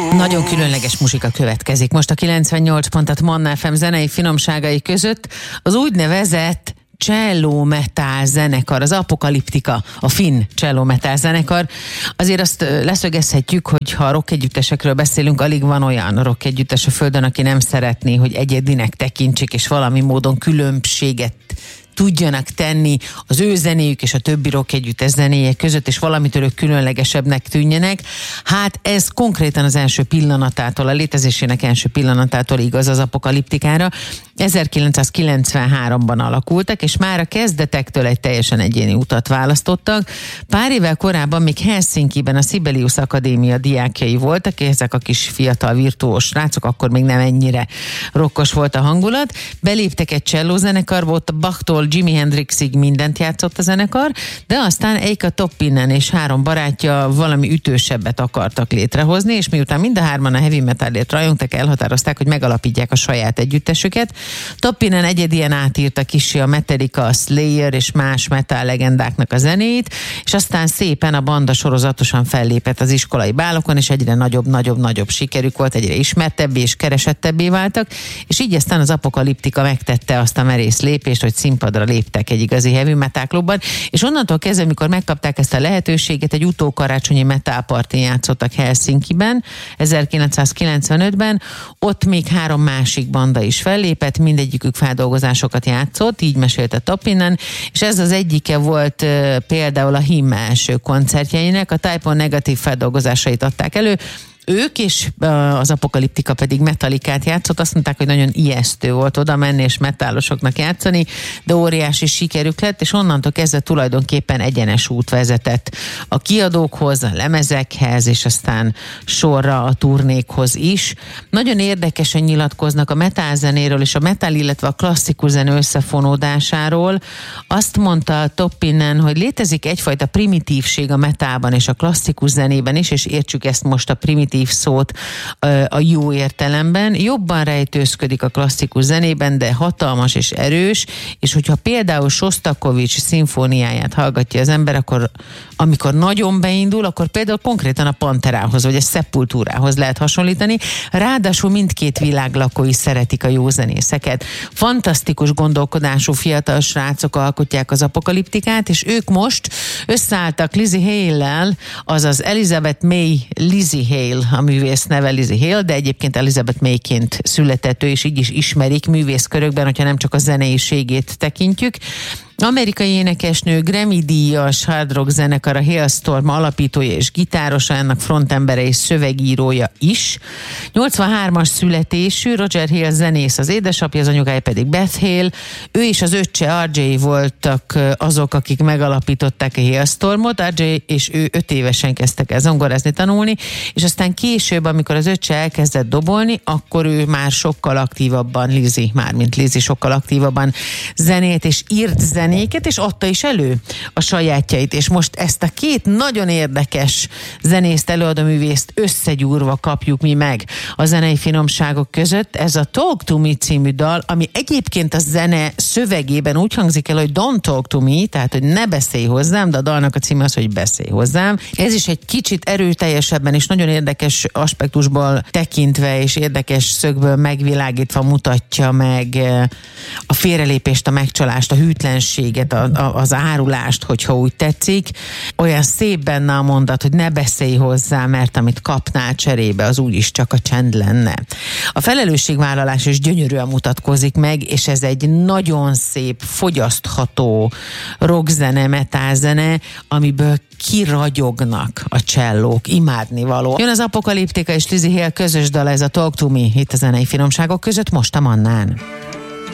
Nagyon különleges muzsika következik. Most a 98 pontat Manna FM zenei finomságai között az úgynevezett cello metal zenekar, az Apokaliptika, a finn cello metal zenekar. Azért azt leszögezhetjük, hogy ha rock együttesekről beszélünk, alig van olyan rock együttes a földön, aki nem szeretné, hogy egyedinek tekintsék, és valami módon különbséget tudjanak tenni az ő zenéjük és a többi rock együttes zenéje között, és valamitől ők különlegesebbnek tűnjenek. Hát ez konkrétan az első pillanatától, a létezésének első pillanatától igaz az Apokaliptikára. 1993-ban alakultak, és már a kezdetektől egy teljesen egyéni utat választottak. Pár évvel korábban még Helsinkiben a Sibelius Akadémia diákjai voltak, ezek a kis fiatal virtuós srácok, akkor még nem ennyire rokkos volt a hangulat. Beléptek egy csellózenekarba, ott a Bachtól Jimi Hendrixig mindent játszott a zenekar, de aztán Eika Toppinen és 3 barátja valami ütősebbet akartak létrehozni, és miután mind a 3-an a heavy metalért rajongtak, elhatározták, hogy megalapítják a saját együttesüket. Toppinen egyedien átírta kissé a Metallica, a Slayer és más metal legendáknak a zenét, és aztán szépen a banda sorozatosan fellépett az iskolai bálokon, és egyre nagyobb sikerük volt, egyre ismertebbé és keresettebbé váltak, és így aztán az Apokaliptika megtette azt a merész lépést, hogy színpadra léptek egy igazi heavy metal klubban, és onnantól kezdve, amikor megkapták ezt a lehetőséget, egy utókarácsonyi metal partin játszottak Helsinkiben 1995-ben, ott még 3 másik banda is fellépett, mindegyikük feldolgozásokat játszott, így mesélte Toppinen, és ez az egyike volt például a Him első koncertjeinek, a Type O Negative feldolgozásait adták elő. Ők és az Apokaliptika pedig Metallicát játszott, azt mondták, hogy nagyon ijesztő volt oda menni és metálosoknak játszani, de óriási sikerük lett, és onnantól kezdve tulajdonképpen egyenes út vezetett a kiadókhoz, a lemezekhez, és aztán sorra a turnékhoz is. Nagyon érdekesen nyilatkoznak a metal zenéről és a metal, illetve a klasszikus zene összefonódásáról. Azt mondta Toppinen, hogy létezik egyfajta primitívség a metalban és a klasszikus zenében is, és értsük ezt most a primitív szót a jó értelemben, jobban rejtőzködik a klasszikus zenében, de hatalmas és erős, és hogyha például Sostakovics szimfóniáját hallgatja az ember, akkor amikor nagyon beindul, akkor például konkrétan a Panterához, vagy a Sepultúrához lehet hasonlítani. Ráadásul mindkét világ lakói szeretik a jó zenészeket. Fantasztikus gondolkodású fiatal srácok alkotják az Apokaliptikát, és ők most összeálltak Lizzie Hale-lel, azaz Elizabeth May Lizzie Hale, a művész neve Lizzie Hale, de egyébként Elizabeth Mayként született ő, és így is ismerik művészkörökben, hogyha nem csak a zeneiségét tekintjük. Amerikai énekesnő, Grammy-díjas hard rock zenekar, a Hailstorm alapítója és gitárosa, ennek frontembere és szövegírója is. 83-as születésű, Roger Hale zenész az édesapja, az anyukája pedig Beth Hale. Ő és az öccse RJ voltak azok, akik megalapították a Hailstormot. RJ és ő 5 évesen kezdtek el zongorázni, tanulni, és aztán később, amikor az öccse elkezdett dobolni, akkor ő már sokkal aktívabban, Lizzie sokkal aktívabban zenélt és írt zenéket, és adta is elő a sajátjait, és most ezt a 2 nagyon érdekes zenészt, előadóművészt összegyúrva kapjuk mi meg a zenei finomságok között. Ez a Talk to Me című dal, ami egyébként a zene szövegében úgy hangzik el, hogy Don't Talk to Me, tehát, hogy ne beszélj hozzám, de a dalnak a címe az, hogy beszélj hozzám. Ez is egy kicsit erőteljesebben és nagyon érdekes aspektusból tekintve és érdekes szögből megvilágítva mutatja meg a félrelépést, a megcsalást, a hűtlenséget, az árulást, hogyha úgy tetszik. Olyan szép benne a mondat, hogy ne beszélj hozzá, mert amit kapnál cserébe, az úgyis csak a csend lenne. A felelősségvállalás is gyönyörűen mutatkozik meg, és ez egy nagyon szép, fogyasztható rockzene, metalzene, amiből kiragyognak a csellók, imádnivaló. Jön az Apokaliptika és Lizzie Hale közös dala, ez a Talk to Me, itt a zenei finomságok között, most a Mannán.